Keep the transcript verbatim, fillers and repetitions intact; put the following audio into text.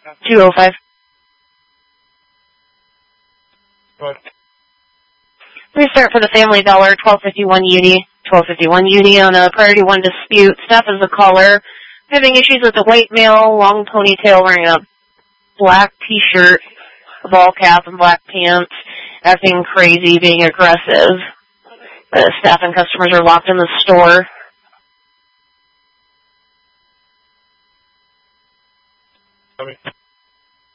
two oh five. Good. Restart for the Family Dollar, twelve fifty-one Uni. twelve fifty-one Uni on a priority one dispute. Staff is a caller. Having issues with a white male, long ponytail, wearing a black t-shirt, a ball cap, and black pants, acting crazy, being aggressive. The staff and customers are locked in the store.